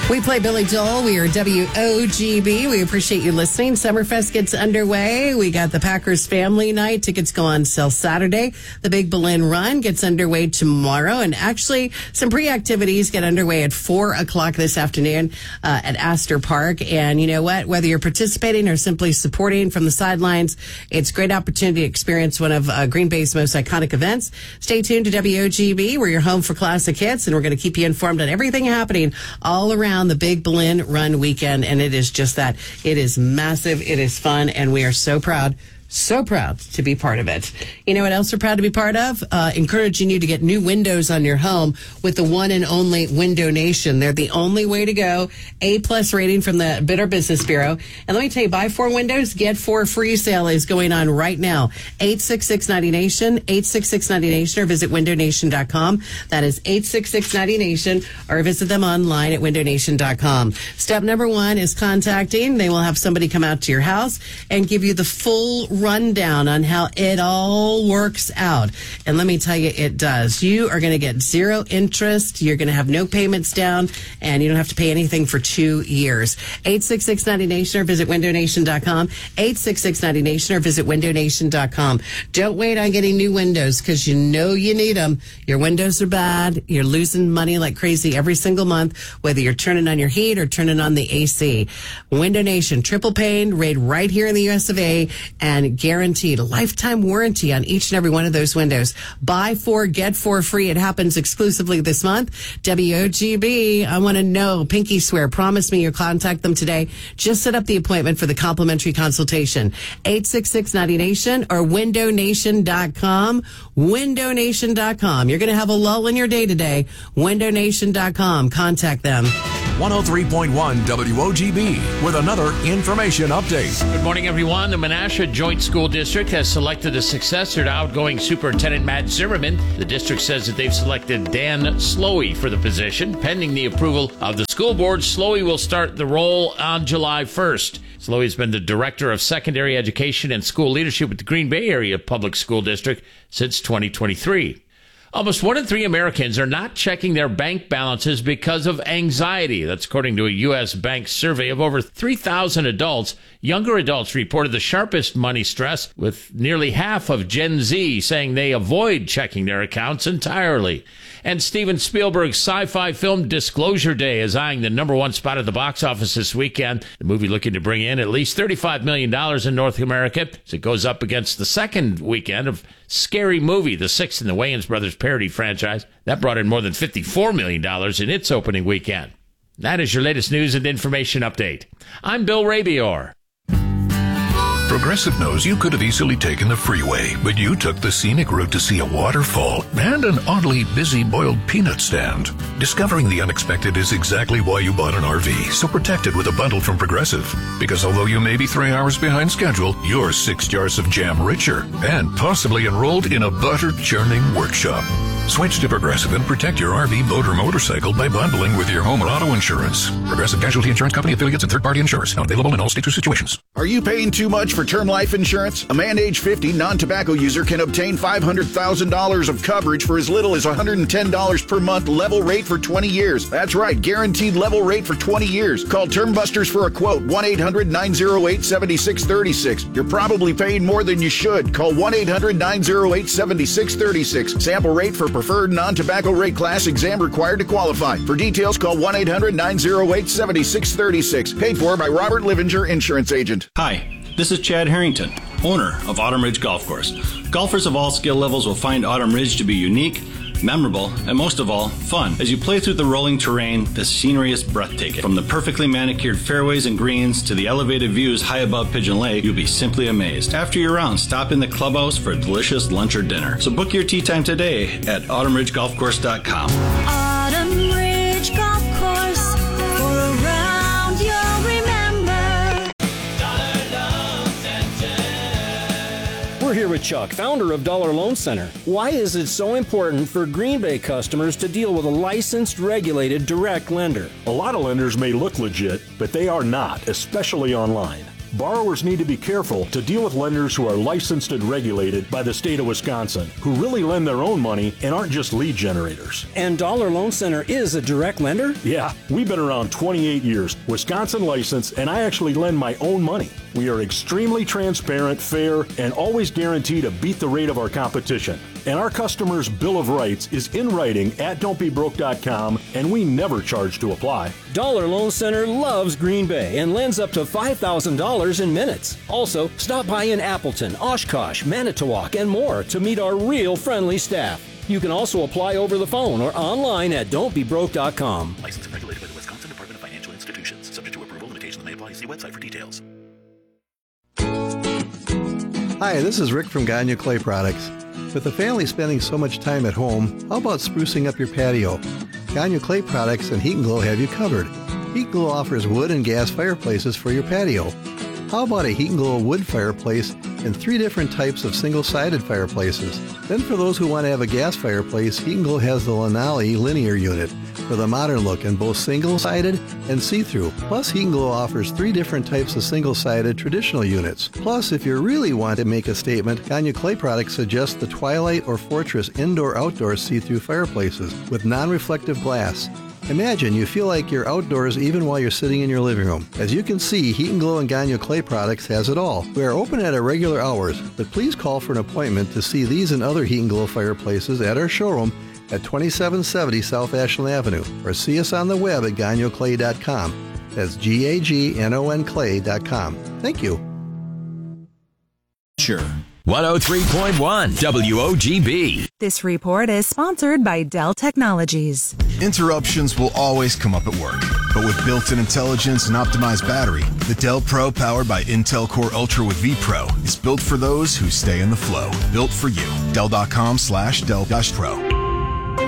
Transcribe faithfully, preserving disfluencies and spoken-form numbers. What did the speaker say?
We play Billy Joel. We are W O G B. We appreciate you listening. Summerfest gets underway. We got the Packers Family Night. Tickets go on sale Saturday. The Big Berlin Run gets underway tomorrow. And actually, some pre-activities get underway at four o'clock this afternoon uh, at Astor Park. And you know what? Whether you're participating or simply supporting from the sidelines, it's a great opportunity to experience one of uh, Green Bay's most iconic events. Stay tuned to W O G B. We're your home for classic hits, and we're going to keep you informed on everything happening all around the Big Berlin Run weekend, and it is just that. It is massive, it is fun, and we are so proud, so proud to be part of it. You know what else we're proud to be part of? Uh, encouraging you to get new windows on your home with the one and only Window Nation. They're the only way to go. A-plus rating from the Better Business Bureau. And let me tell you, buy four windows, get four free sale is going on right now. eight six six ninety nation, eight six six ninety nation, or visit window nation dot com. That is eight six six ninety nation, or visit them online at window nation dot com. Step number one is contacting. They will have somebody come out to your house and give you the full rundown on how it all works out. And let me tell you, it does. You are going to get zero interest. You're going to have no payments down, and you don't have to pay anything for two years. eight six six ninety nation, or visit window nation dot com. eight six six ninety nation, or visit window nation dot com. Don't wait on getting new windows, because you know you need them. Your windows are bad. You're losing money like crazy every single month, whether you're turning on your heat or turning on the A C. Window Nation, triple pane, rated right here in the U S of A, and guaranteed a lifetime warranty on each and every one of those windows. Buy four, get four free. It happens exclusively this month. W O G B, I want to know. Pinky swear. Promise me you'll contact them today. Just set up the appointment for the complimentary consultation. eight six six ninety nation, or window nation dot com. window nation dot com. You're going to have a lull in your day today. window nation dot com. Contact them. one oh three point one W O G B with another information update. Good morning, everyone. The Menasha Joint School District has selected a successor to outgoing Superintendent Matt Zimmerman. The district says that they've selected Dan Slowey for the position. Pending the approval of the school board, Slowey will start the role on July first. Slowey has been the Director of Secondary Education and School Leadership at the Green Bay Area Public School District since twenty twenty-three. Almost one in three Americans are not checking their bank balances because of anxiety. That's according to a U S bank survey of over three thousand adults. Younger adults reported the sharpest money stress, with nearly half of Gen Z saying they avoid checking their accounts entirely. And Steven Spielberg's sci-fi film Disclosure Day is eyeing the number one spot at the box office this weekend. The movie looking to bring in at least thirty-five million dollars in North America as it goes up against the second weekend of Scary Movie, the sixth in the Wayans Brothers parody franchise. That brought in more than fifty-four million dollars in its opening weekend. That is your latest news and information update. I'm Bill Rabior. Progressive knows you could have easily taken the freeway, but you took the scenic route to see a waterfall and an oddly busy boiled peanut stand. Discovering the unexpected is exactly why you bought an R V, so protect it with a bundle from Progressive. Because although you may be three hours behind schedule, you're six jars of jam richer and possibly enrolled in a butter churning workshop. Switch to Progressive and protect your R V, boat, or motorcycle by bundling with your home or auto insurance. Progressive Casualty Insurance Company affiliates and third-party insurers. Not available in all states or situations. Are you paying too much for term life insurance? A man age fifty non-tobacco user can obtain five hundred thousand dollars of coverage for as little as one hundred ten dollars per month, level rate for twenty years. That's right, guaranteed level rate for twenty years. Call Term Busters for a quote, one eight hundred nine oh eight seven six three six. You're probably paying more than you should. Call one eight hundred nine oh eight seven six three six. Sample rate for preferred non-tobacco rate class, exam required to qualify. For details, call one eight hundred nine oh eight seven six three six. Paid for by Robert Livinger, Insurance Agent. Hi. This is Chad Harrington, owner of Autumn Ridge Golf Course. Golfers of all skill levels will find Autumn Ridge to be unique, memorable, and most of all, fun. As you play through the rolling terrain, the scenery is breathtaking. From the perfectly manicured fairways and greens to the elevated views high above Pigeon Lake, you'll be simply amazed. After your round, stop in the clubhouse for a delicious lunch or dinner. So book your tee time today at autumn ridge golf course dot com. Autumn Ridge Golf Course, for a round you'll remember. We're here with Chuck, founder of Dollar Loan Center. Why is it so important for Green Bay customers to deal with a licensed, regulated, direct lender? A lot of lenders may look legit, but they are not, especially online. Borrowers need to be careful to deal with lenders who are licensed and regulated by the state of Wisconsin, who really lend their own money and aren't just lead generators. And Dollar Loan Center is a direct lender? Yeah, we've been around twenty-eight years, Wisconsin licensed, and I actually lend my own money. We are extremely transparent, fair, and always guarantee to beat the rate of our competition. And our customers' Bill of Rights is in writing at don't be broke dot com, and we never charge to apply. Dollar Loan Center loves Green Bay and lends up to five thousand dollars in minutes. Also, stop by in Appleton, Oshkosh, Manitowoc, and more to meet our real friendly staff. You can also apply over the phone or online at don't be broke dot com. Licensed and regulated by the Wisconsin Department of Financial Institutions. Subject to approval, limitations may apply. See website for details. Hi, this is Rick from Gagne Clay Products. With the family spending so much time at home, how about sprucing up your patio? Gagne Clay Products and Heat and Glow have you covered. Heat and Glow offers wood and gas fireplaces for your patio. How about a Heat and Glow wood fireplace and three different types of single-sided fireplaces? Then for those who want to have a gas fireplace, Heat and Glow has the Lanali linear unit with a modern look in both single-sided and see-through. Plus, Heat and Glow offers three different types of single-sided traditional units. Plus, if you really want to make a statement, Gagne Clay Products suggests the Twilight or Fortress indoor-outdoor see-through fireplaces with non-reflective glass. Imagine you feel like you're outdoors even while you're sitting in your living room. As you can see, Heat and Glow and Gagne Clay Products has it all. We are open at our regular hours, but please call for an appointment to see these and other Heat and Glow fireplaces at our showroom at twenty-seven seventy South Ashland Avenue, or see us on the web at gagne clay dot com. That's G A G N O N clay dot com. Thank you. Sure. one oh three point one W O G B. This report is sponsored by Dell Technologies. Interruptions will always come up at work, but with built-in intelligence and optimized battery, the Dell Pro powered by Intel Core Ultra with vPro is built for those who stay in the flow. Built for you. Dell dot com slash Dell Pro.